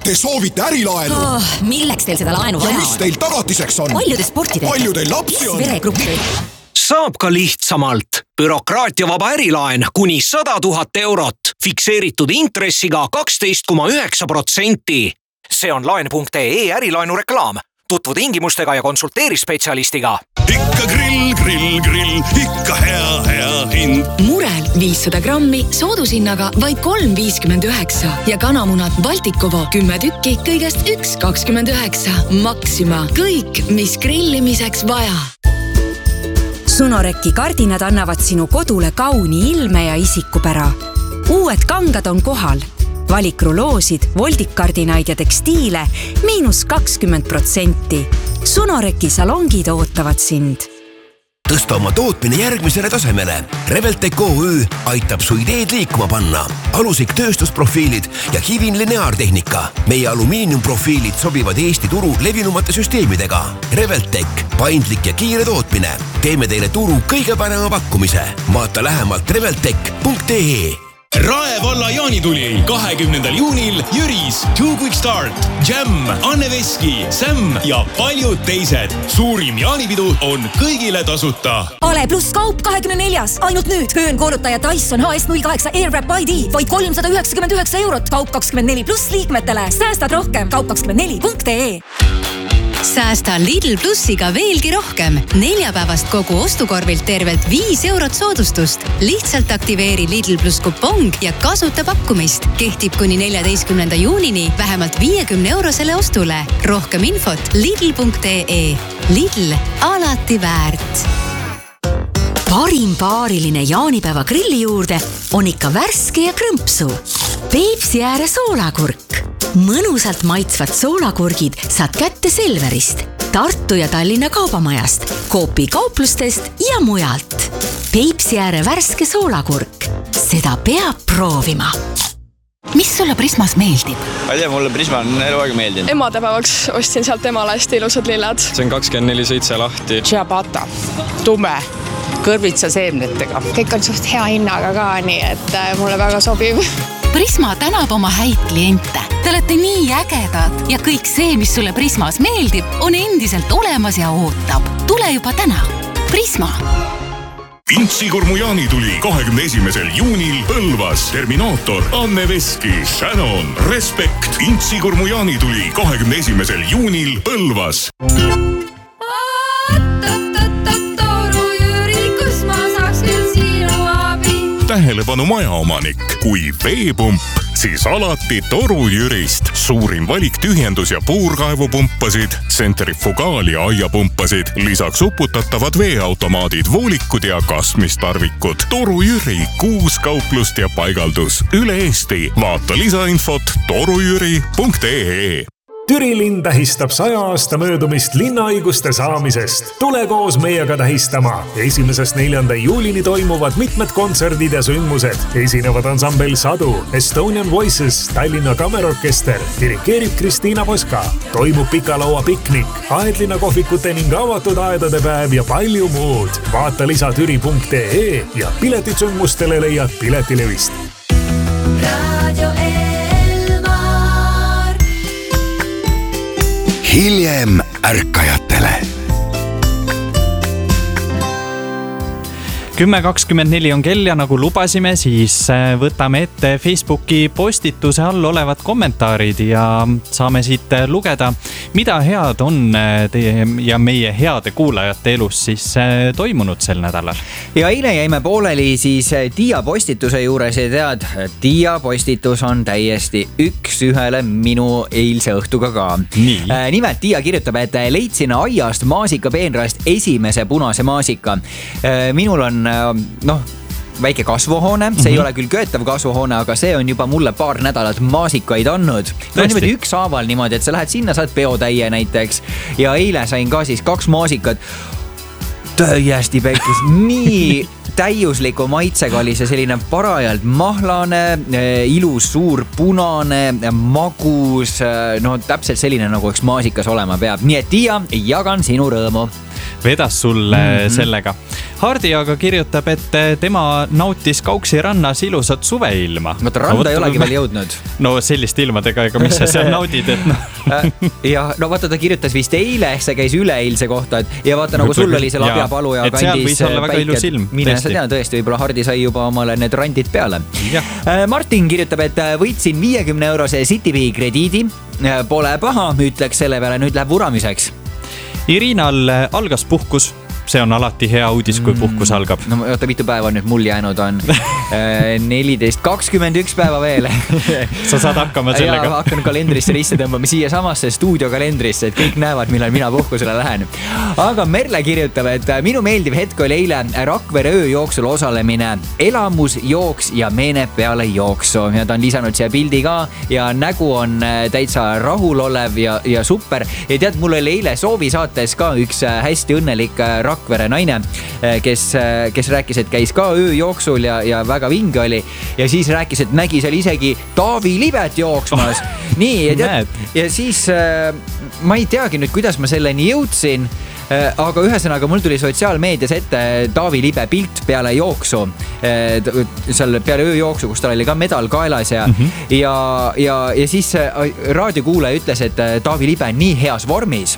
Te soovite ärilaenu? Milleks teil seda laenu vaja Ja on? mis teil tagatiseks on? Palju te sporti teete? Palju teil lapsi on? Veregruppi? Saab ka lihtsamalt. Bürokraatiavaba ärilaen kuni 100 000 eurot. Fikseeritud intressiga 12,9%. See on laen.ee ärilaenu reklaam. Tutvu tingimustega ja konsulteeri spetsialistiga. Ikka grill, ikka hea hind. Murel 500 grammi soodushinnaga vaid 3,59 ja kanamunad Baltikovo 10 tükki kõigest 1,29. Maxima. Kõik, mis grillimiseks vaja. Sunoreki kardinad annavad sinu kodule kauni ilme ja isikupära. Uued kangad on kohal. Valik ruloosid, voldikardinaid ja tekstiile -20%. Sunoreki salongid ootavad sind. Tõsta oma tootmine järgmisele tasemele. Reveltec OÜ aitab su ideed liikuma panna. Alusik tööstusprofiilid ja Hivin lineaartehnika. Meie alumiiniumprofiilid sobivad Eesti turu levinumate süsteemidega. Reveltec, paindlik ja kiire tootmine. Teeme teile turu kõige parema pakkumise. Vaata lähemalt reveltec.ee. Rae valla jaanituli 20. juunil Jüris, Two Quick Start, Jam, Anne Veski, Sam ja paljud teised. Suurim jaanipidu on kõigile tasuta. Ale pluss kaup 24. Ainult nüüd. Höönkoorutaja Dyson HS08 Airwrap ID. Vaid 399 eurot. Kaup 24 pluss liikmetele. Säästad rohkem. Kaup24.ee. Säästa Lidl Plussiga veelgi rohkem. 4 päevast kogu ostukorvilt tervelt 5 eurot soodustust. Lihtsalt aktiveeri Lidl Plus kupong ja kasuta pakkumist. Kehtib kuni 14. juunini vähemalt 50 eurosele ostule. Rohkem infot lidl.ee. Lidl, alati väärt. Parim paariline jaanipäeva grilli juurde on ikka värske ja krõmpsu. Peipsi ääre soolakurk. Mõnusalt maitsvad soolakurgid saad kätte Selverist, Tartu ja Tallinna kaubamajast, Coopi kauplustest ja mujalt. Peipsi ääre värske soolakurk. Seda peab proovima. Mis sulle Prismas meeldib? Ma ei tea, mulle Prisma on eluaeg meeldinud. Emadepäevaks ostsin sealt emale hästi ilusad lilled. See on 24/7 lahti. Ciabatta, tume, kõrvitsa seemnetega. Kõik on suht hea hinnaga ka, nii et mulle väga sobib. Prisma tänab oma häid kliente. Te olete nii ägedad ja kõik see, mis sulle Prismas meeldib, on endiselt olemas ja ootab. Tule juba täna. Prisma. Intsikurmu jaanituli 21. juunil Põlvas. Terminaator, Anne Veski, Shannon, Respekt. Intsikurmu jaanituli 21. juunil Põlvas. Tähelepanu majaomanik, kui veepump, siis alati Toru Jürist. Suurim valik tühjendus- ja puurkaevupumpasid, centrifugaal- ja aiapumpasid, lisaks uputatavad veeautomaadid, voolikud ja kasmistarvikud. Toru Jüri, 6 kauplust ja paigaldus üle Eesti. Vaata lisainfot torujüri.ee. Türi linn tähistab 100 aasta möödumist linnaõiguste saamisest. Tule koos meiega tähistama. 1.–4. juulini toimuvad mitmed kontserdid ja sündmused. Esinevad ansambel Sadu, Estonian Voices, Tallinna Kammerorkester, dirikeerib Kristiina Poska. Toimub pikalaua piknik, aedlina kohvikute ning avatud aedade päev ja palju muud. Vaata lisatüri.ee ja piletid sündmustele leiad Piletilevist. Hiljem ärkajatele. 10.24 on kell ja nagu lubasime, siis võtame ette Facebooki postituse all olevad kommentaarid ja saame siit lugeda, mida head on teie ja meie heade kuulajate elus siis toimunud sel nädalal. Ja eile jäime pooleli siis Tiia postituse juures ja tead, Tiia postitus on täiesti üks-ühele minu eilse õhtuga ka. Nimelt Tiia kirjutab, et leidsin aiast maasikapeenrast esimese punase maasika. Minul on väike kasvuhoone, see ei ole küll köetav kasvuhoone, aga see on juba mulle paar nädalat maasikaid andnud. Niimoodi ükshaaval niimoodi, et sa lähed sinna, saad peotäie näiteks ja eile sain ka siis 2 maasikat. Täiesti pekkis, nii täiusliku maitsega oli see selline parajalt mahlane, ilus suur punane, magus, täpselt selline nagu üks maasikas olema peab. Nii et Tiia, jagan sinu rõõmu. vedas sul sellega. Hardi aga kirjutab, et tema nautis Kauksi rannas ilusat suveilma. Vaata, randa ei olegi veel jõudnud. No sellist ilmadega, ega mis sa seal naudid, et no. Ja no vaata, ta kirjutas vist eile, see käis üleeilse kohta, ja vaata, nagu sul oli see Labjapalu ja kandis. Et seal võis olla väga ilus ilm. Mine sa tean tõesti, võib-olla Hardi sai juba omale need randid peale. Martin kirjutab, et võitsin 50 eurose Citybee krediidi. Pole paha, ütleks selle peale, nüüd läheb vuramiseks. Irinal algas puhkus. See on alati hea uudis, kui puhkus algab. No oota, mitu päeva nüüd mul jäänud on? 14, 21 päeva veel. Sa saad hakkama sellega. Ja hakkan kalendrisse risse tõmbama siia samasse stuudiokalendrisse, et kõik näevad, millal mina puhkusele lähen. Aga Merle kirjutab, et minu meeldiv hetk oli eile Rakvere ööjooksul osalemine. Elamus, jooks ja meene peale jooksu. Ja ta on lisanud siia pildi ka ja nägu on täitsa rahulolev ja super. Ja tead, mul oli eile Soovi saates ka üks hästi õnnelik Rakvere naine, kes rääkis, et käis ka ööjooksul ja väga vinge oli. Ja siis rääkis, et nägi seal isegi Taavi Libet jooksmas. Nii, ja siis ma ei teagi nüüd, kuidas ma selleni jõudsin, aga ühesõnaga mul tuli sotsiaalmeedias ette Taavi Libe pilt peale jooksu, seal peale ööjooksu, kus tal oli ka medal kaelas ja siis raadiokuulaja ütles, et Taavi Libe on nii heas vormis.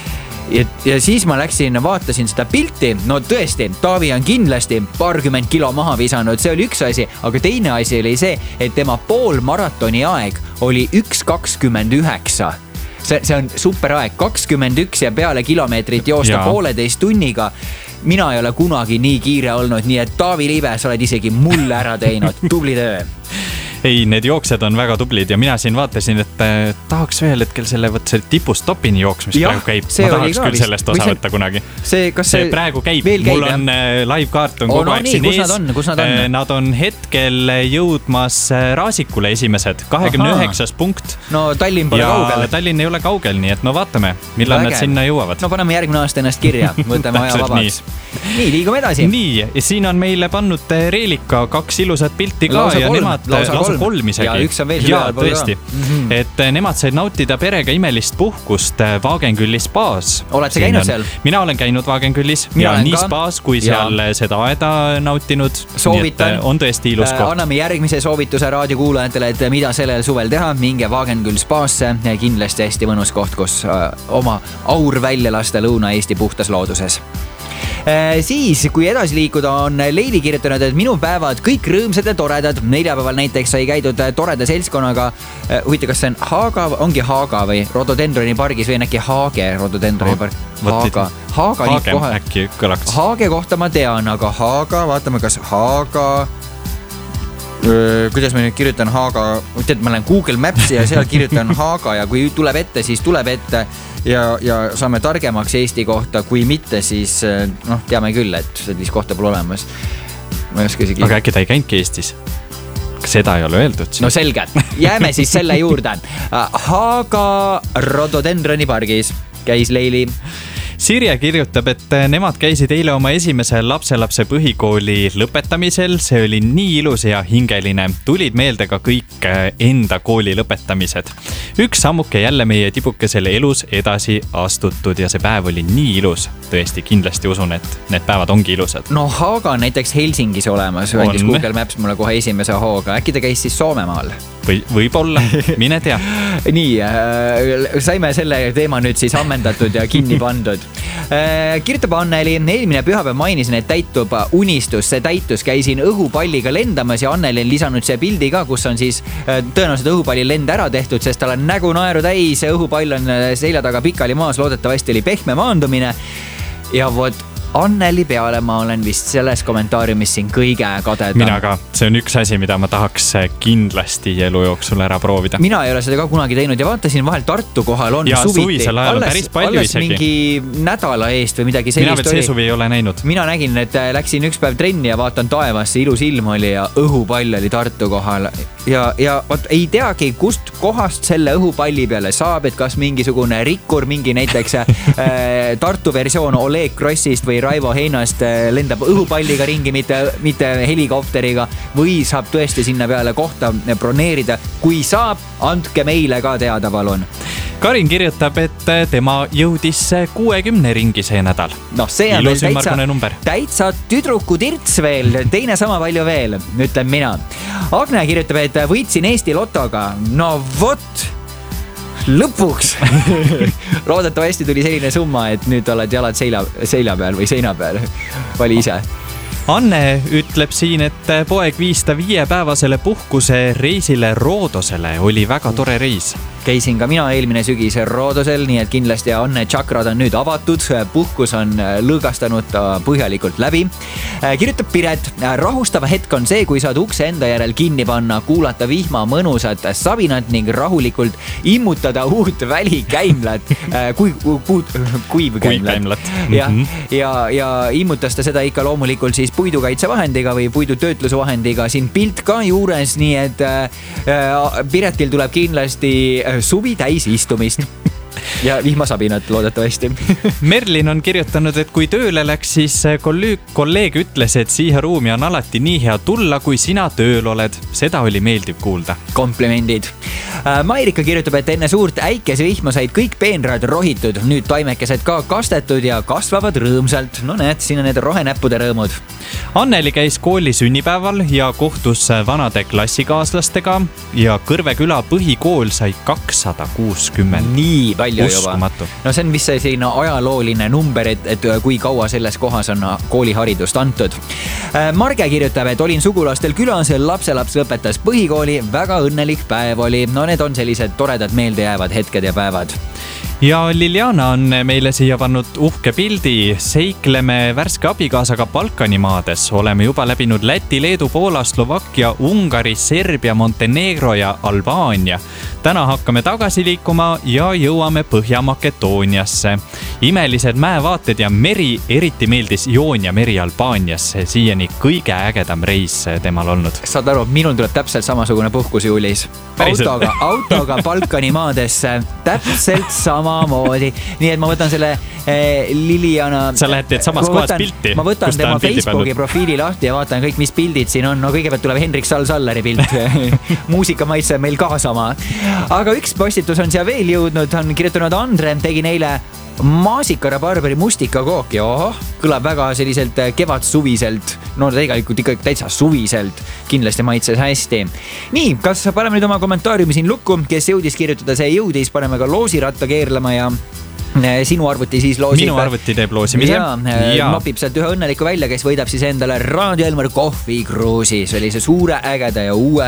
Ja siis ma vaatasin seda pilti, no tõesti, Taavi on kindlasti paarkümmend kilo maha visanud, see oli üks asi, aga teine asi oli see, et tema poolmaratoni aeg oli 1.29. See on super aeg, 21 ja peale kilomeetrit joosta 1,5 tunniga. Mina ei ole kunagi nii kiire olnud, nii et Taavi Libe, sa oled isegi mulle ära teinud, tubli töö. Ei, need jooksed on väga tublid ja mina siin vaatasin, et tahaks veel hetkel selle tipustopini jooks, mis praegu käib. Ma tahaks küll sellest osa võtta kunagi. See praegu käib. Mul on live-kaart on kogu aeg siin ees. Kus nad on? Nad on hetkel jõudmas Raasikule esimesed, 29. punkt. No Tallinn pole kaugel. Ja Tallinn ei ole kaugel, nii et no vaatame, millal nad sinna jõuavad. No paneme järgmine aasta ennast kirja, võtame aja vabaks. Nii, liigume edasi. Nii, siin on meile pannud Reelika 2 ilusat pilti ka ja nemad lausa 3 isegi. Ja üks on veel ja, tõesti. Et nemad said nautida perega imelist puhkust Vaagengülli spaas. Oled sa käinud seal? Mina olen käinud Vaagengüllis ja nii spaas kui seal seda aeda nautinud. Soovitan. On tõesti ilus koht. Anname järgmise soovituse raadiokuulajatele, et mida sellel suvel teha. Minge Vaagengüll spaasse. Kindlasti hästi mõnus koht, kus oma aur välja lasta Lõuna-Eesti puhtas looduses. Siis, kui edasi liikuda, on Leili kirjutanud, et minu päevad kõik rõõmsad ja toredad. Neljapäeval näiteks sai käidud toreda seltskonnaga. Huvita, kas see on ongi Haaga või Rododendroni pargis või äkki Haage Rododendroni parg? Haaga nii kohe. Äkki kõlaks. Haage kohta ma tean, aga Haaga, vaatame, kas Haaga... Kuidas ma nüüd kirjutan Haaga... Tead, ma lähen Google Mapsi ja seal kirjutan Haaga ja kui tuleb ette, siis tuleb ette ja saame targemaks Eesti kohta, kui mitte, siis teame küll, et sellist kohta pole olemas. Aga äkki ta ei käinudki Eestis? Kas seda ei ole öeldud? No selge, jääme siis selle juurde. Haaga Rododendroni pargis käis Leili. Sirje kirjutab, et nemad käisid eile oma esimese lapselapse põhikooli lõpetamisel. See oli nii ilus ja hingeline. Tulid meelde ka kõik enda kooli lõpetamised. Üks sammuke jälle meie tibukesele elus edasi astutud ja see päev oli nii ilus. Tõesti, kindlasti usun, et need päevad ongi ilusad. No Haaga on näiteks Helsingis olemas. Öeldis Google Maps mulle kohe esimese hooga. Äkki ta käis siis Soomemaal? Võib-olla, mine tea. Nii, saime selle teema nüüd siis ammendatud ja kinni pandud. Kirjutab Anneli, eelmine pühapäev mainisin, et täitub unistus. See täitus, käisin õhupalliga lendamas ja Anneli on lisanud see pildi ka, kus on siis tõenäoliselt õhupalli lend ära tehtud, sest tal on nägu naeru täis. Õhupall on selja taga pikali maas, loodetavasti oli pehme maandumine. Ja vot Anneli peale ma olen vist selles kommentaariumis siin kõige kadedam. Mina ka. See on üks asi, mida ma tahaks kindlasti elu jooksul ära proovida. Mina ei ole seda ka kunagi teinud ja vaatasin vahel Tartu kohal on ja suvisel ajal on päris palju isegi. Mingi nädala eest või midagi sellist oli. Mina veel see suvi ei ole näinud. Mina nägin, et läksin üks päev trenni ja vaatan taevasse, ilus ilm oli ja õhupall oli Tartu kohal. Ja võt, ei teagi, kust kohast selle õhupalli peale saab, et kas mingisugune rikkur, mingi näiteks Tartu versioon Oleg Krossist või Raivo Heinast lendab õhupalliga ringi, mitte helikopteriga või saab tõesti sinna peale kohta broneerida. Kui saab, andke meile ka teada, palun. Karin kirjutab, et tema jõudis 60 ringi see nädal. No see on ilus veel täitsa tüdruku tirts veel, teine sama palju veel, ütlen mina. Agne kirjutab, et võitsin Eesti lotoga. No vot, lõpuks. Loodetavasti tuli selline summa, et nüüd oled jalad selja peal või seina peal. Vali ise. Anne ütleb siin, et poeg viis ta 5-päevasele puhkuse reisile Roodosele. Oli väga tore reis. Käisin ka mina eelmine sügis Roodosel, nii et kindlasti Anne tšakrad on nüüd avatud. Puhkus on lõõgastanud põhjalikult läbi. Kirjutab Piret, rahustava hetk on see, kui saad ukse enda järel kinni panna, kuulata vihma mõnusat sabinat ning rahulikult immutada uut välikäimlat. Kuivkäimlat. Ja immutas ta seda ikka loomulikult siis puidukaitsevahendiga või puidutöötlusvahendiga. Siin pilt ka juures, nii et Piretil tuleb kindlasti suvi täis istumist ja vihmasabinat loodetavasti. Merlin on kirjutanud, et kui tööle läks, siis kolleeg ütles, et siia ruumi on alati nii hea tulla, kui sina tööl oled. Seda oli meeldiv kuulda. Komplimendid. Mairika kirjutab, et enne suurt äikesevihma said kõik peenrad rohitud. Nüüd taimekesed ka kastetud ja kasvavad rõõmsalt. No näed, siin on need rohenäppude rõõmud. Anneli käis kooli sünnipäeval ja kohtus vanade klassikaaslastega ja Kõrveküla põhikool sai 260. Nii palju uskumatu. Juba. No see on vist selline ajalooline number, et kui kaua selles kohas on kooliharidust antud. Marge kirjutab, et olin sugulastel külas, lapselaps lõpetas põhikooli, väga õnnelik päev oli. No need on sellised toredad meeldejäävad hetked ja päevad. Ja Liliana on meile siia pannud uhke pildi. Seikleme värske abikaasaga Balkanimaades. Oleme juba läbinud Läti, Leedu, Poola, Slovakkia, Ungari, Serbia, Montenegro ja Albaania. Täna hakkame tagasi liikuma ja jõuame Põhja-Makedooniasse. Imelised mäevaated ja meri, eriti meeldis Joonia meri Albaaniasse. Siiani kõige ägedam reis temal olnud. Saad aru, minul tuleb täpselt samasugune puhkus juulis. Autoga Balkanimaadesse. Täpselt samamoodi. Nii et ma võtan selle Liliana... Sa lähed teed samas kohas pilti. Ma võtan tema Facebooki profiili lahti ja vaatan kõik, mis pildid siin on. No kõigepealt tuleb Henrik Sallari pilt. Muusikamaitse meil ka sama. Aga üks postitus on siia veel jõudnud. On kirjutanud Andre, tegi neile maasikara-barberi mustikakooki. Ohoh, kõlab väga selliselt kevadsuviselt. No tegelikult ikka täitsa suviselt. Kindlasti maitses hästi. Nii, kas paneme nüüd oma kommentaariumi siin lukku? Kes jõudis kirjutada, see jõudis. Paneme ka loosiratta keerlema ja sinu arvuti siis loosib. Minu arvuti teeb loosimise. Ja nopib sealt ühe õnneliku välja, kes võidab siis endale Raadio Elmar kohvikruusi. See oli see suure, ägeda ja uue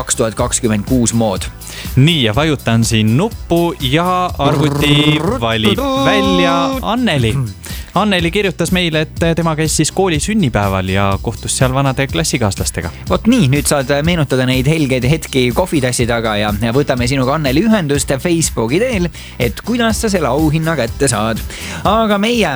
2026 mood. Nii, ja vajutan siin nuppu ja arvuti valib välja Anneli. Anneli kirjutas meile, et tema käis siis kooli sünnipäeval ja kohtus seal vanade klassikaaslastega. Vot nii, nüüd saad meenutada neid helgeid hetki kohvitassi taga ja võtame sinuga Anneli ühendust Facebooki teel, et kuidas sa selle auhinna kätte saad. Aga meie...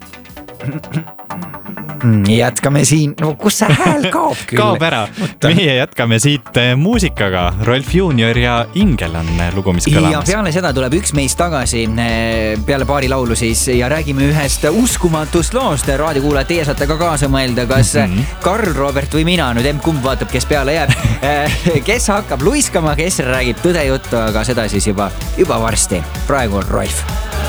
Jätkame siin, no kus see hääl kaob küll? Kaob ära. Meie jätkame siit muusikaga. Rolf Junior ja Ingel on lugu, mis kõlamas. Ja peale seda tuleb üks meist tagasi peale paari laulu siis ja räägime ühest uskumatust loost. Raadiokuulajad, teie saate ka kaasa mõelda, kas Karl, Robert või mina, nüüd kumb vaatab, kes peale jääb. Kes hakkab luiskama, kes räägib tõdejuttu, aga seda siis juba varsti. Praegu on Rolf.